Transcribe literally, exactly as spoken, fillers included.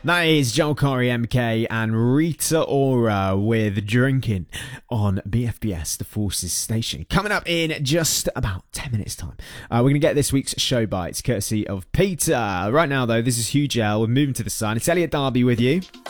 That is Joel Corey M K and Rita Ora with Drinking on B F B S, the Forces Station. Coming up in just about ten minutes time. Uh, we're going to get this week's show bites courtesy of Peter. Right now though, this is Hugh Gel. We're moving to the sun. It's Elliot Darby with you.